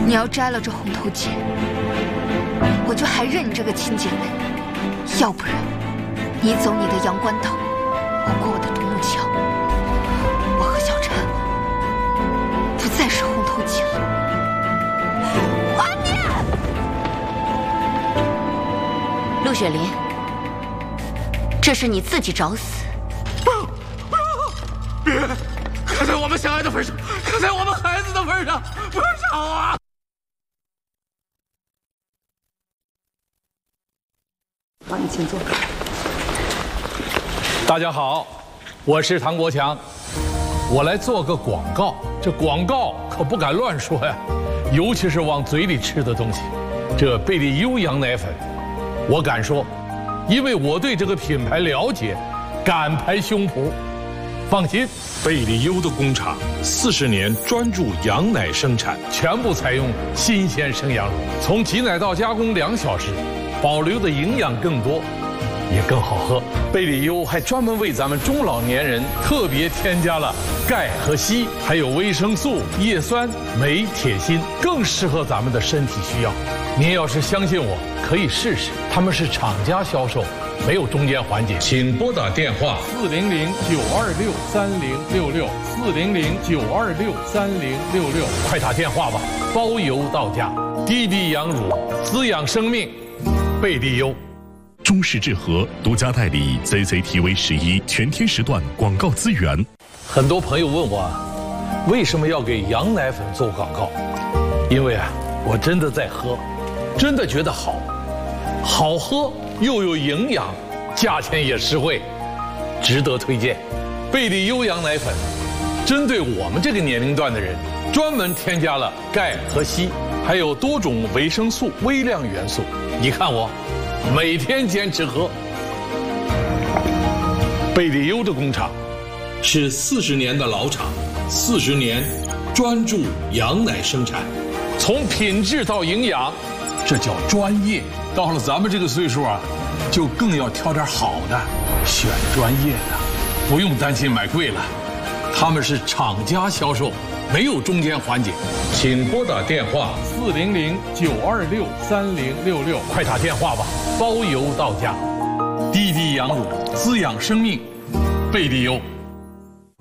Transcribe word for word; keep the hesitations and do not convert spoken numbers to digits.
你要摘了这红头巾，我就还认你这个亲姐妹；要不然，你走你的阳关道，我过我的独木桥。我和小婵不再是红头巾了。还你！ 陆雪琳，这是你自己找死。 不，不，别！看在我们相爱的份上，看在我们孩子的份上，不少啊！ 好，你请坐。 大家好，我是唐国强，我来做个广告。这广告可不敢乱说呀，尤其是往嘴里吃的东西。这贝利优羊奶粉，我敢说，因为我对这个品牌了解，敢拍胸脯。放心， 贝利优的工厂四十年专注羊奶生产， 全部采用新鲜生羊乳，从挤奶到加工两小时。 保留的营养更多，也更好喝。贝利优还专门为咱们中老年人特别添加了钙和硒，还有维生素、叶酸、镁、铁、锌，更适合咱们的身体需要。您要是相信我，可以试试。他们是厂家销售，没有中间环节。请拨打电话四零零九二六三零六六四零零九二六三零六六， 快打电话吧，包邮到家。滴滴羊乳，滋养生命。 贝利优， 中视智和独家代理 C C T V 十一全天时段广告资源。 很多朋友问我，为什么要给羊奶粉做广告？因为啊，我真的在喝，真的觉得好，好喝又有营养，价钱也实惠，值得推荐。贝利优羊奶粉，针对我们这个年龄段的人，专门添加了钙和硒，还有多种维生素、微量元素。 你看我，每天坚持喝。贝利优的工厂是四十年的老厂，四十年专注羊奶生产，从品质到营养，这叫专业。到了咱们这个岁数啊，就更要挑点好的，选专业的，不用担心买贵了。他们是厂家销售。 没有中间环节，请拨打电话四零零九二六三零六六， 快打电话吧，包邮到家。滴滴羊乳，滋养生命，贝利优。